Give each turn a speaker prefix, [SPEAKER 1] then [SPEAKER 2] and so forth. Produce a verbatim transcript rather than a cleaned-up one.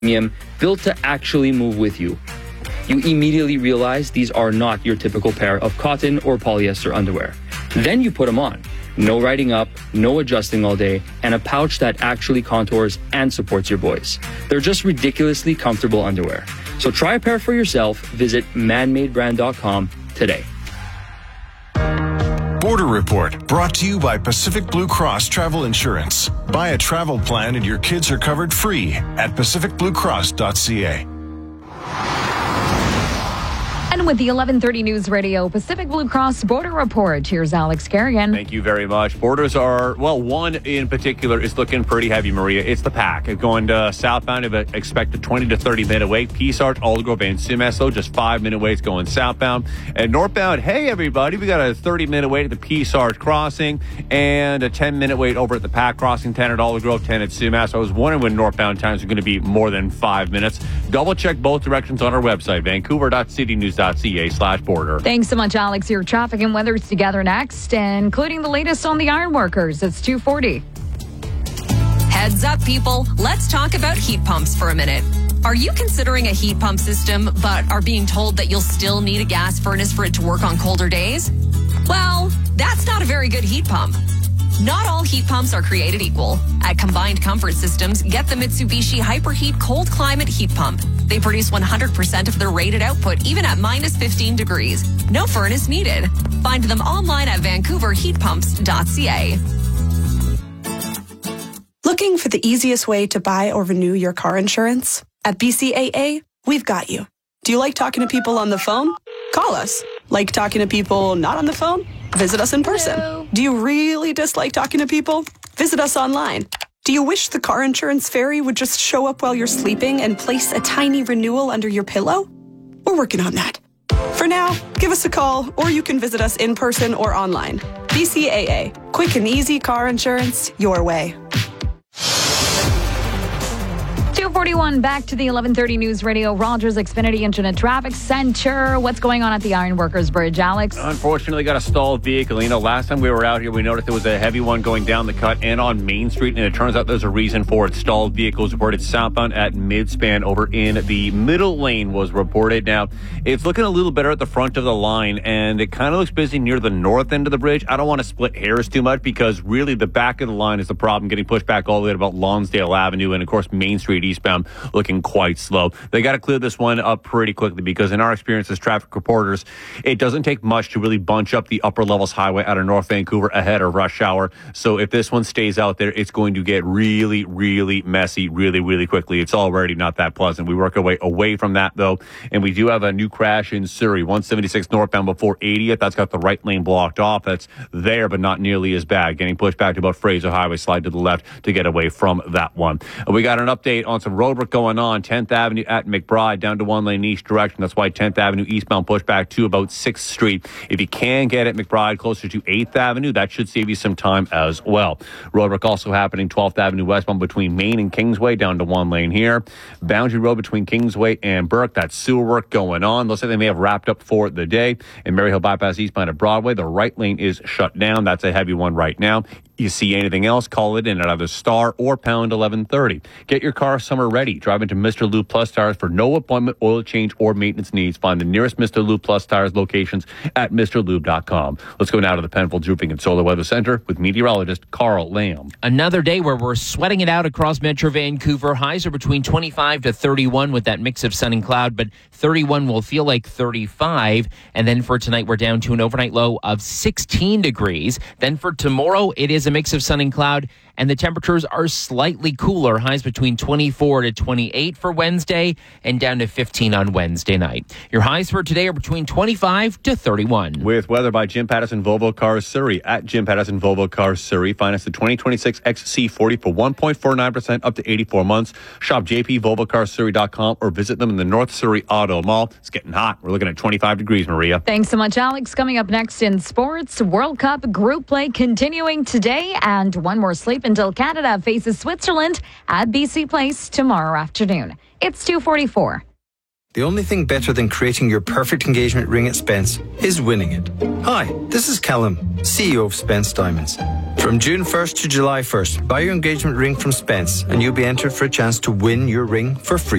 [SPEAKER 1] built to actually move with you. You immediately realize these are not your typical pair of cotton or polyester underwear. Then you put them on. No riding up, no adjusting all day, and a pouch that actually contours and supports your boys. They're just ridiculously comfortable underwear. So try a pair for yourself. Visit manmade brand dot com today.
[SPEAKER 2] Border Report, brought to you by Pacific Blue Cross Travel Insurance. Buy a travel plan and your kids are covered free at pacific blue cross dot c a.
[SPEAKER 3] And with the eleven thirty News Radio Pacific Blue Cross Border Report, here's Alex Carrigan.
[SPEAKER 4] Thank you very much. Borders are, well, one in particular is looking pretty heavy, Maria. It's the pack. Going to southbound, expect a twenty to thirty minute wait. Peace Arch, Aldergrove, and Sumas, just five minute waits going southbound. And northbound, hey, everybody, we got a thirty minute wait at the Peace Arch crossing and a ten minute wait over at the pack crossing, ten at Aldergrove, ten at Sumas. I was wondering when northbound times are going to be more than five minutes. Double check both directions on our website, vancouver dot city news dot c a slash border.
[SPEAKER 3] Thanks so much, Alex. Your traffic and weather's together next, including the latest on the ironworkers. It's two forty.
[SPEAKER 5] Heads up, people. Let's talk about heat pumps for a minute. Are you considering a heat pump system, but are being told that you'll still need a gas furnace for it to work on colder days? Well, that's not a very good heat pump. Not all heat pumps are created equal. At Combined Comfort Systems, get the Mitsubishi Hyperheat Cold Climate Heat Pump. They produce one hundred percent of their rated output, even at minus fifteen degrees. No furnace needed. Find them online at vancouver heat pumps dot c a.
[SPEAKER 6] Looking for the easiest way to buy or renew your car insurance? At B C A A, we've got you. Do you like talking to people on the phone? Call us. Like talking to people not on the phone? Visit us in person.
[SPEAKER 3] Hello.
[SPEAKER 6] Do you really dislike talking to people? Visit us online. Do you wish the car insurance fairy would just show up while you're sleeping and place a tiny renewal under your pillow? We're working on that. For now, give us a call, or you can visit us in person or online. B C A A. Quick and easy car insurance your way.
[SPEAKER 3] two forty-one, back to the eleven thirty News Radio Rogers Xfinity Internet Traffic Center. What's going on at the Ironworkers Bridge, Alex?
[SPEAKER 4] Unfortunately, got a stalled vehicle. You know, last time we were out here, we noticed there was a heavy one going down the cut and on Main Street, and it turns out there's a reason for it. Stalled vehicles reported southbound at Midspan over in the middle lane was reported. Now, it's looking a little better at the front of the line, and it kind of looks busy near the north end of the bridge. I don't want to split hairs too much because really the back of the line is the problem, getting pushed back all the way to about Lonsdale Avenue and, of course, Main Street eastbound looking quite slow. They got to clear this one up pretty quickly because in our experience as traffic reporters, it doesn't take much to really bunch up the upper levels highway out of North Vancouver ahead of rush hour. So if this one stays out there, it's going to get really, really messy really, really quickly. It's already not that pleasant. We work our way away from that, though, and we do have a new crash in Surrey, one seventy-six northbound before eightieth. That's got the right lane blocked off. That's there, but not nearly as bad. Getting pushed back to about Fraser Highway, slide to the left to get away from that one. We got an update on some road work going on. tenth Avenue at McBride down to one lane east direction. That's why tenth Avenue eastbound push back to about sixth Street. If you can get at McBride closer to eighth Avenue, that should save you some time as well. Road work also happening twelfth Avenue westbound between Main and Kingsway down to one lane here. Boundary Road between Kingsway and Burke. That's sewer work going on. Looks like they may have wrapped up for the day. And Maryhill Bypass eastbound at Broadway, the right lane is shut down. That's a heavy one right now. You see anything else, call it in at either star or pound eleven thirty. Get your car summer ready. Drive into Mister Lube Plus Tires for no appointment, oil change, or maintenance needs. Find the nearest Mister Lube Plus Tires locations at Mr Lube dot com. Let's go now to the Penfolds Roofing and Solar Weather Center with meteorologist Carl Lamb.
[SPEAKER 7] Another day where we're sweating it out across Metro Vancouver. Highs are between twenty-five to thirty-one with that mix of sun and cloud, but thirty-one will feel like thirty-five. And then for tonight, we're down to an overnight low of sixteen degrees. Then for tomorrow, it is a mix of sun and cloud, and the temperatures are slightly cooler. Highs between twenty-four to twenty-eight for Wednesday and down to fifteen on Wednesday night. Your highs for today are between twenty-five to thirty-one.
[SPEAKER 4] With weather by Jim Pattison Volvo Cars Surrey. At Jim Pattison Volvo Cars Surrey, finance the twenty twenty-six X C forty for one point four nine percent up to eighty-four months. Shop j p volvo cars surrey dot com or visit them in the North Surrey Auto Mall. It's getting hot. We're looking at twenty-five degrees, Maria.
[SPEAKER 3] Thanks so much, Alex. Coming up next in sports, World Cup group play continuing today, and one more sleep until Canada faces Switzerland at B C Place tomorrow afternoon. It's two forty-four.
[SPEAKER 8] The only thing better than creating your perfect engagement ring at Spence is winning it. Hi, this is Callum, C E O of Spence Diamonds. From June first to July first, buy your engagement ring from Spence and you'll be entered for a chance to win your ring for free.